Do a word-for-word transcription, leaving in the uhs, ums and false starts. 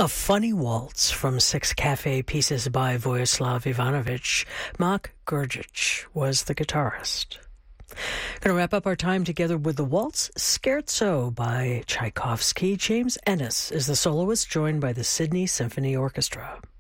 A funny waltz from six cafe pieces by Vojislav Ivanovic. Mark Gurgic was the guitarist. Going to wrap up our time together with the waltz Scherzo by Tchaikovsky. James Ennis is the soloist, joined by the Sydney Symphony Orchestra.